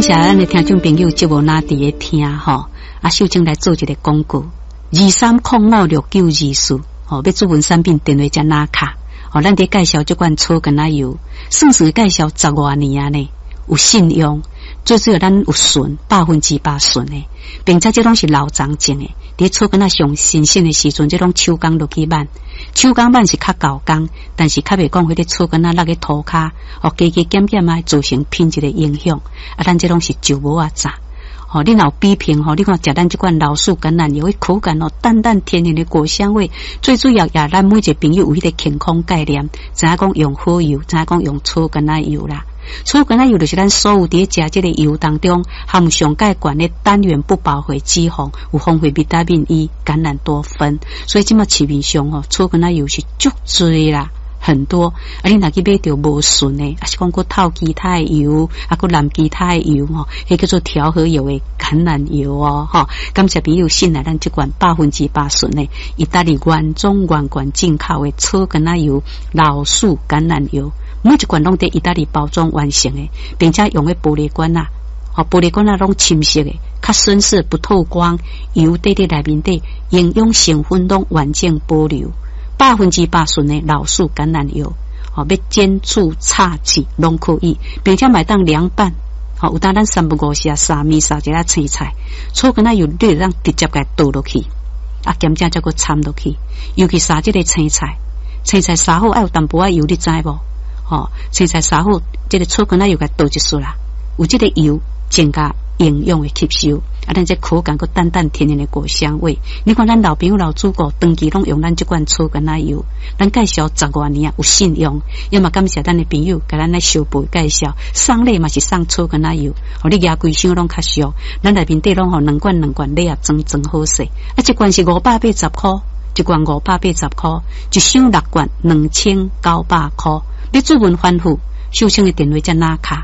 感谢咱的听众朋友节目拿伫咧听吼，秀清来做一个广告，23056924吼，要主文产品电话加拿卡，吼，咱伫介绍这款草根仔油，算是介绍10多年啊呢，有信用，最主要咱有纯100%纯的，并且这拢是老长种的，伫草根仔上新鲜的时阵，这种手工落去挽。手工挽是较高工，但是较袂讲迄个草根仔落去涂骹，加减减啊，造成品质的影响。咱这拢是就无啊炸。你若有比拼你看食咱这款老树橄榄油的口感淡淡甜甜的果香味，最主要也咱每一个朋友有迄个健康概念，知影讲用好油，知影讲用草根仔油啦。草根仔油就是咱所有伫食这个油当中含上介悬的单元不饱和脂肪，有丰富维他命 E、橄榄多酚，所以即马市面上草根仔油是足多啦。很多，你若去买到无纯的，是讲过透其他的油，过蓝其他的油迄叫做调和油的橄榄油感谢朋友信赖咱这款100%纯的意大利原装原罐进口的草根仔油、老树橄榄油，每一罐拢伫意大利包装完成的，并且用的玻璃罐玻璃罐拢深色的，较深色不透光，油在内面底，营养成分拢完整保留。100%纯的老树橄榄油，要煎煮炒制拢可以，并且买当凉拌，有当咱3不5时沙米沙一下青菜，草根仔油你让直接给倒落去，咸正再个掺落去，尤其沙这个青菜沙好爱有淡薄仔油，你知无？青菜沙好，这个草根仔油给倒一束啦，有这个油增加营养的吸收。咱这口感个淡淡甜甜的果香味，你看咱老朋友老祖国长期拢用咱这款草根仔油，咱介绍10多年有信用，要么感谢咱的朋友给咱来小辈介绍，送礼嘛是送草根仔油，你牙规箱拢较俗，咱内面底拢2罐礼啊，装好势，一罐是580块，一罐580块，一箱6罐2900块，你主文反复，秀清的电话在哪卡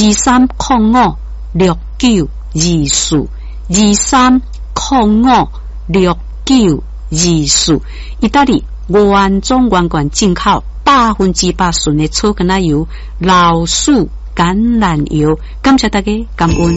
？23056924，23056924，意大利原装原罐进口100%纯的草根仔油、老树橄榄油，感谢大家，感恩。